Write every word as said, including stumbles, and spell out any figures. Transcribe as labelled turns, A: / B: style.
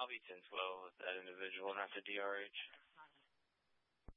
A: Wellbutrin flow with that individual, not the D R H.